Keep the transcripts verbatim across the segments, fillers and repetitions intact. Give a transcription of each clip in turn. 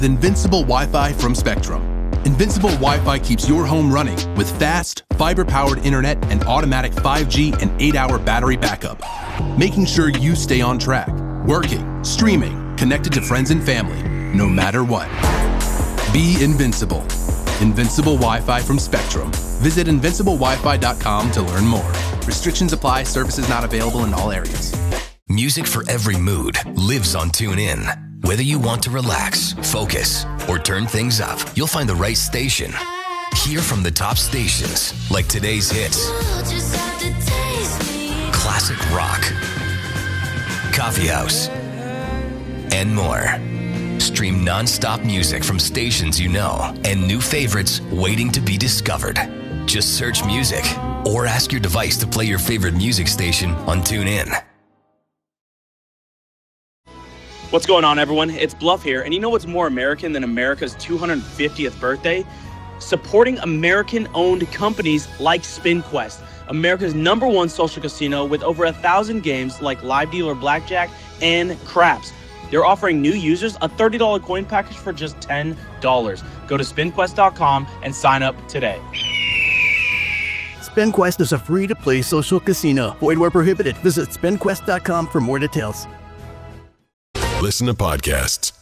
Invincible Wi-Fi from Spectrum. Invincible Wi-Fi keeps your home running with fast, fiber-powered internet and automatic five G and eight hour battery backup, making sure you stay on track, working, streaming, connected to friends and family, no matter what. Be invincible. Invincible Wi-Fi from Spectrum. Visit invincible wi fi dot com to learn more. Restrictions apply. Services not available in all areas. Music for every mood lives on TuneIn. Whether you want to relax, focus, or turn things up, you'll find the right station. Hear from the top stations, like today's hits, classic rock, coffee house, and more. Stream non-stop music from stations you know and new favorites waiting to be discovered. Just search music or ask your device to play your favorite music station on TuneIn. What's going on, everyone? It's Bluff here, and you know what's more American than America's two hundred fiftieth birthday? Supporting American-owned companies like SpinQuest, America's number one social casino with over a thousand games like live dealer blackjack and craps. They're offering new users a thirty dollars coin package for just ten dollars. Go to spin quest dot com and sign up today. SpinQuest is a free-to-play social casino. Void where prohibited. Visit spin quest dot com for more details. Listen to podcasts.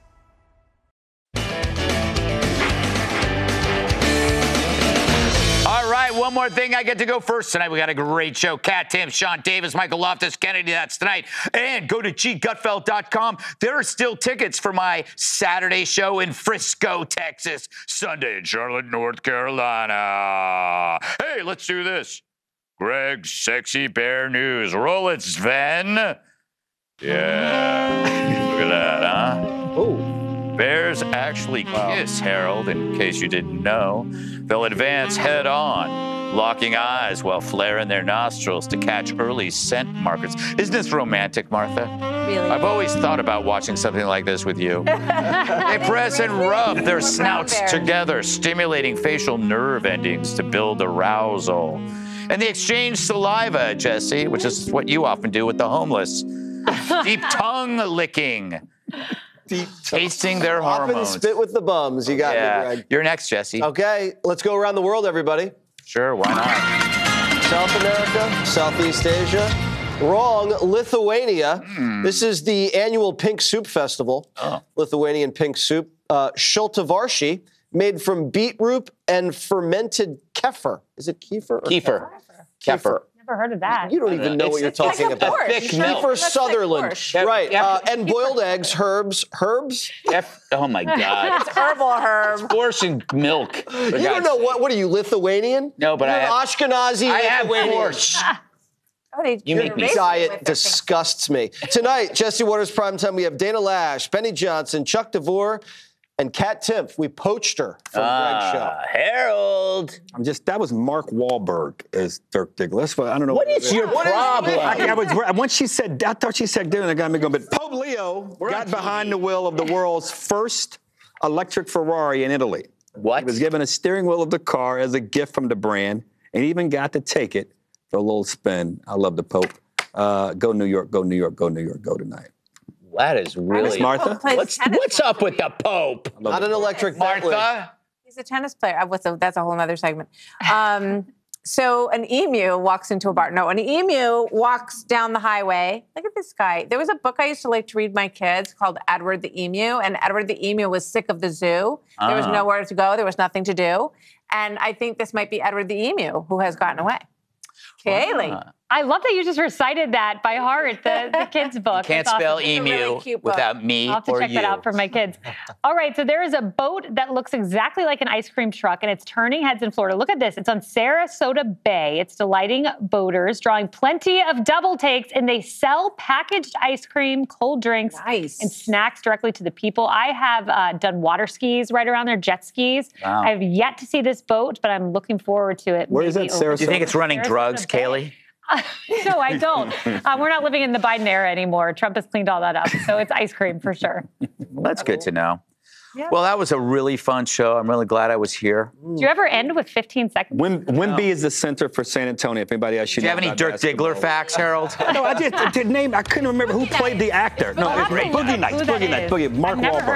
All right, one more thing. I get to go first tonight. We got a great show. Kat Tim, Sean Davis, Michael Loftus, Kennedy. That's tonight. And go to g gutfeld dot com. There are still tickets for my Saturday show in Frisco, Texas. Sunday in Charlotte, North Carolina. Hey, let's do this. Greg's Sexy Bear News. Roll it, Sven. Yeah. Look at that, huh? Oh. Bears actually kiss, Harold, in case you didn't know. They'll advance head on, locking eyes while flaring their nostrils to catch early scent markers. Isn't this romantic, Martha? Really? I've always thought about watching something like this with you. They press and rub their snouts together, stimulating facial nerve endings to build arousal. And they exchange saliva, Jesse, which is what you often do with the homeless. Deep tongue licking. Deep tasting their Often hormones. spit with the bums. You got yeah. me, Greg. You're next, Jesse. Okay, let's go around the world, everybody. Sure, why not? South America, Southeast Asia. Wrong, Lithuania. Mm. This is the annual Pink Soup Festival. Oh. Lithuanian pink soup. Uh, Shultavarshi, made from beetroot and fermented kefir. Is it kefir? Kefir. Kefir. Kefir. Never heard of that. You don't even know It's- what you're it's talking like a about. borscht. Thick milk. Kefir That's like Sutherland. borscht. Right. Yep. Uh, and boiled eggs, herbs. Herbs? F- oh, my God. It's herbal herb. Borscht and milk. You don't know what? What are you, Lithuanian? No, but You're I have- Ashkenazi I have Lithuanian. borscht. Oh, they, You they're make me racist Diet with their disgusts me. Tonight, Jesse Waters Primetime, we have Dana Lash, Penny Johnson, Chuck DeVore, and Kat Timpf. We poached her from Ah, Greg's show. Harold. I'm just, that was Mark Wahlberg as Dirk Diggler. That's what, I don't know. What is your problem? I, I was, once she said, I thought she said dinner, I got me going, but Pope Leo got behind the wheel of the world's first electric Ferrari in Italy. What? He was given a steering wheel of the car as a gift from the brand, and he even got to take it for a little spin. I love the Pope. Uh, go New York, go New York, go New York, go tonight. That is really... Martha? What's, what's up with the Pope? Not an electric Bentley. Martha? He's a tennis player. Uh, What's a, that's a whole other segment. Um, so an emu walks into a bar. No, an emu walks down the highway. Look at this guy. There was a book I used to like to read my kids called Edward the Emu, and Edward the Emu was sick of the zoo. There was Ah. nowhere to go. There was nothing to do. And I think this might be Edward the Emu who has gotten away. Kaylee. I love that you just recited that by heart, the, the kids' book. Can't It's awesome. spell It's a emu really cute book. without me I'll have to or check you. that out for my kids. All right, so there is a boat that looks exactly like an ice cream truck, and it's turning heads in Florida. Look at this. It's on Sarasota Bay. It's delighting boaters, drawing plenty of double takes, and they sell packaged ice cream, cold drinks, Nice. and snacks directly to the people. I have uh, done water skis right around there, jet skis. Wow. I have yet to see this boat, but I'm looking forward to it. Where is maybe that, over- Sarasota? Do you think it's running Sarasota drugs, Bay. Kaylee? No, I don't. Uh, we're not living in the Biden era anymore. Trump has cleaned all that up. So it's ice cream for sure. Well, that's good to know. Yeah. Well, that was a really fun show. I'm really glad I was here. Do you ever end with fifteen seconds? Wim, Wimby is the center for San Antonio. If anybody else should Do you know have any about Dirk basketball. Diggler facts, Harold? No, I just did name. I couldn't remember who played the actor. No, Well, it was I don't Boogie know Nights. who that Boogie Nights. is. Boogie. Mark I've never Wahlberg. heard